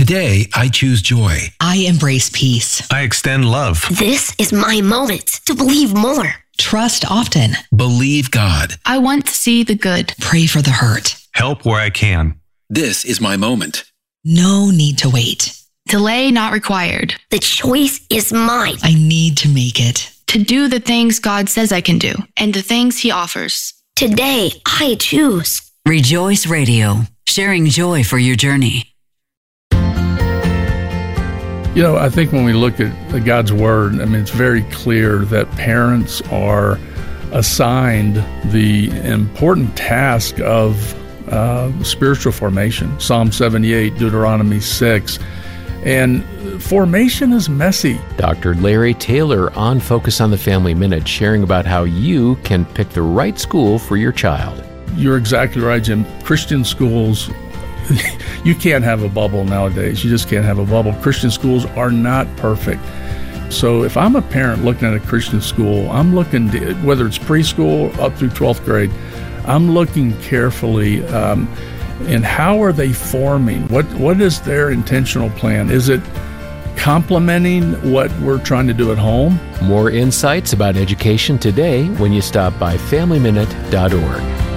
Today, I choose joy. I embrace peace. I extend love. This is my moment to believe more. Trust often. Believe God. I want to see the good. Pray for the hurt. Help where I can. This is my moment. No need to wait. Delay not required. The choice is mine. I need to make it. To do the things God says I can do and the things He offers. Today, I choose. Rejoice Radio, sharing joy for your journey. You know, I think when we look at God's Word, I mean, it's very clear that parents are assigned the important task of spiritual formation. Psalm 78, Deuteronomy 6. And formation is messy. Dr. Larry Taylor on Focus on the Family Minute, sharing about how you can pick the right school for your child. You're exactly right, Jim. Christian schools, you can't have a bubble nowadays. You just can't have a bubble. Christian schools are not perfect. So if I'm a parent looking at a Christian school, I'm looking, whether it's preschool up through 12th grade, I'm looking carefully in how are they forming? What is their intentional plan? Is it complementing what we're trying to do at home? More insights about education today when you stop by FamilyMinute.org.